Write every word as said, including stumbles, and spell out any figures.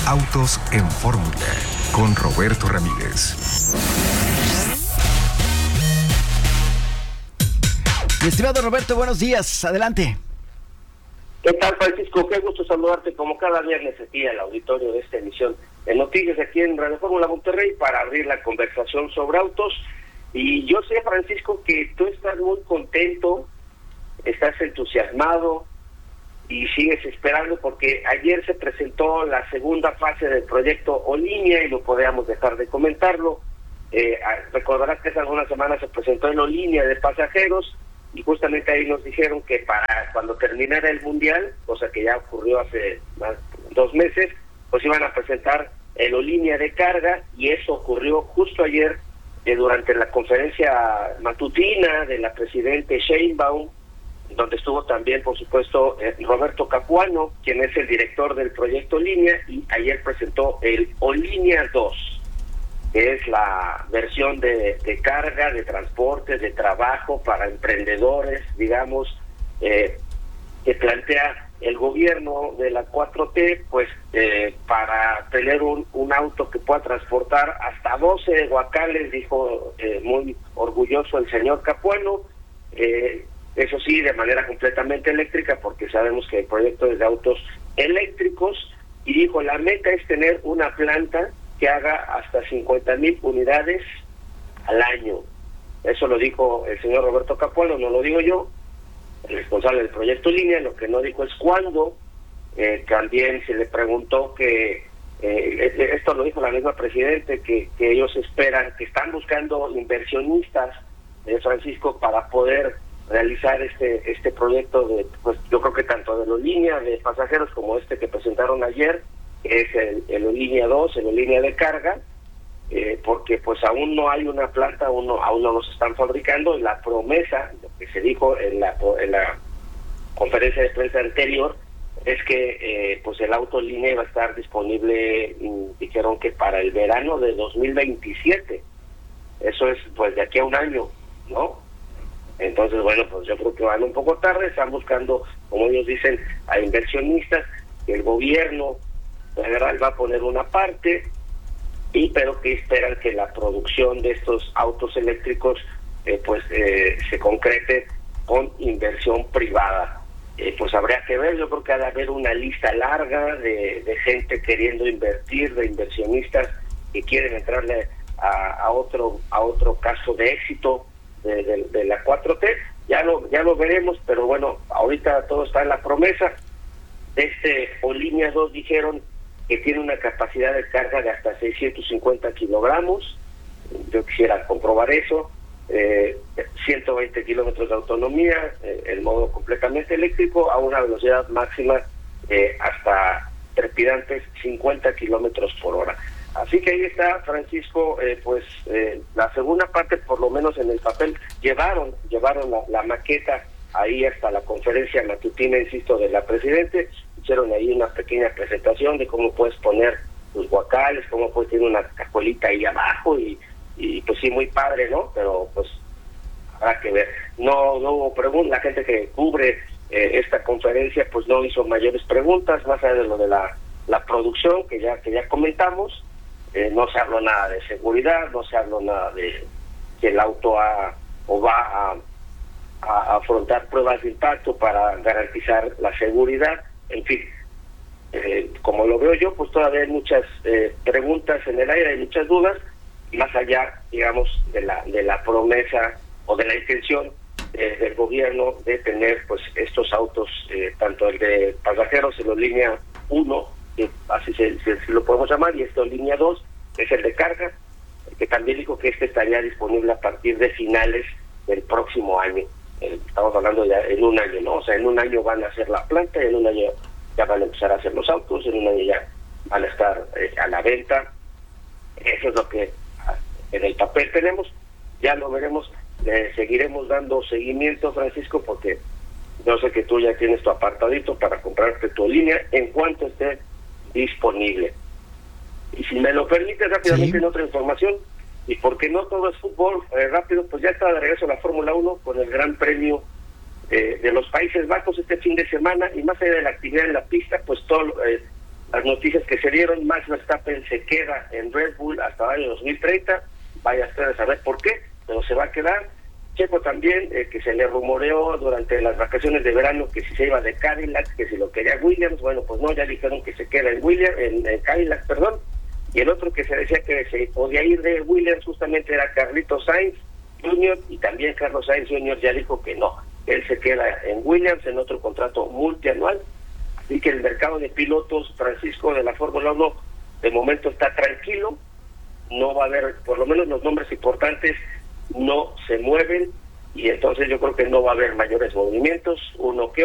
Autos en Fórmula, con Roberto Ramírez. Mi estimado Roberto, buenos días, adelante. ¿Qué tal, Francisco? Qué gusto saludarte como cada viernes aquí al auditorio de esta emisión de noticias aquí en Radio Fórmula Monterrey para abrir la conversación sobre autos. Y yo sé, Francisco, que tú estás muy contento, estás entusiasmado y sigues esperando porque ayer se presentó la segunda fase del proyecto Olinia y no podíamos dejar de comentarlo. Eh, recordarás que hace algunas semanas se presentó el Olinia de pasajeros y justamente ahí nos dijeron que para cuando terminara el Mundial, cosa que ya ocurrió hace más de dos meses, pues iban a presentar el Olinia de carga y eso ocurrió justo ayer eh, durante la conferencia matutina de la presidente Sheinbaum, donde estuvo también, por supuesto, eh, Roberto Capuano, quien es el director del proyecto Olinia, y ayer presentó el Olinia dos, que es la versión de, de carga, de transporte, de trabajo para emprendedores, digamos, eh, que plantea el gobierno de la cuatro T, pues, eh, para tener un, un auto que pueda transportar hasta doce guacales, dijo eh, muy orgulloso el señor Capuano, eh, eso sí, de manera completamente eléctrica, porque sabemos que el proyecto es de autos eléctricos, y dijo, la meta es tener una planta que haga hasta cincuenta mil unidades al año. Eso lo dijo el señor Roberto Capuano, no lo digo yo, el responsable del proyecto Línea. Lo que no dijo es cuándo. Eh, también se le preguntó que, eh, esto lo dijo la misma presidente, que, que ellos esperan, que están buscando inversionistas, eh, Francisco, para poder realizar este este proyecto de, pues yo creo que tanto de la línea de pasajeros como este que presentaron ayer, que es el, el Olinia dos, el Olinia de carga, eh, porque pues aún no hay una planta, aún no, aún no los están fabricando. La promesa, lo que se dijo en la en la conferencia de prensa anterior, es que eh, pues el auto Olinia va a estar disponible, dijeron que para el verano de dos mil veintisiete, eso es pues de aquí a un año, ¿no? Entonces, bueno, pues yo creo que van un poco tarde, están buscando, como ellos dicen, a inversionistas, que el gobierno federal va a poner una parte, y pero que esperan que la producción de estos autos eléctricos eh, pues eh, se concrete con inversión privada. Eh, pues habría que ver, yo creo que ha de haber una lista larga de, de gente queriendo invertir, de inversionistas que quieren entrarle a, a otro a otro caso de éxito De, de, de la cuatro T. Ya lo ya lo veremos, pero bueno, ahorita todo está en la promesa. De este Olinia dos dijeron que tiene una capacidad de carga de hasta seiscientos cincuenta kilogramos, yo quisiera comprobar eso, eh, ciento veinte kilómetros de autonomía, eh, el modo completamente eléctrico, a una velocidad máxima eh, hasta trepidantes cincuenta kilómetros por hora. Así que ahí está, Francisco, eh, pues eh, la segunda parte, por lo menos en el papel, llevaron llevaron la, la maqueta ahí hasta la conferencia matutina, insisto, de la presidente, hicieron ahí una pequeña presentación de cómo puedes poner los guacales, cómo puedes tener una cajuelita ahí abajo, y, y pues sí, muy padre, ¿no? Pero pues habrá que ver. No, no hubo preguntas, la gente que cubre eh, esta conferencia pues no hizo mayores preguntas, más allá de lo de la, la producción que ya, que ya comentamos. Eh, no se habló nada de seguridad, no se habló nada de que el auto ha, o va a, a afrontar pruebas de impacto para garantizar la seguridad. En fin, eh, como lo veo yo, pues todavía hay muchas eh, preguntas en el aire, hay muchas dudas, más allá, digamos, de la de la promesa o de la intención eh, del gobierno de tener pues estos autos, eh, tanto el de pasajeros, el Olinia uno, que así se, se, se lo podemos llamar, y este Olinia dos, que es el de carga, que también dijo que este estaría disponible a partir de finales del próximo año. Eh, estamos hablando ya en un año, ¿no? O sea, en un año van a hacer la planta, en un año ya van a empezar a hacer los autos, en un año ya van a estar eh, a la venta. Eso es lo que en el papel tenemos. Ya lo veremos, le seguiremos dando seguimiento, Francisco, porque yo sé que tú ya tienes tu apartadito para comprarte tu línea en cuanto esté disponible. Y si me lo permite rápidamente, sí, en otra información, y porque no todo es fútbol, eh, rápido, pues ya está de regreso la Fórmula uno con el Gran Premio eh, de los Países Bajos este fin de semana, y más allá de la actividad en la pista, pues todo eh, las noticias que se dieron, Max Verstappen se queda en Red Bull hasta el año dos mil treinta, vaya usted a saber por qué, pero se va a quedar. Checo también, eh, que se le rumoreó durante las vacaciones de verano que si se iba de Cadillac, que si lo quería Williams, bueno, pues no, ya dijeron que se queda en Williams, en, en Cadillac, perdón, y el otro que se decía que se podía ir de Williams justamente era Carlitos Sainz junior, y también Carlos Sainz junior ya dijo que no, él se queda en Williams en otro contrato multianual, así que el mercado de pilotos, Francisco, de la Fórmula uno, de momento está tranquilo, no va a haber, por lo menos los nombres importantes no se mueven, y entonces yo creo que no va a haber mayores movimientos, uno que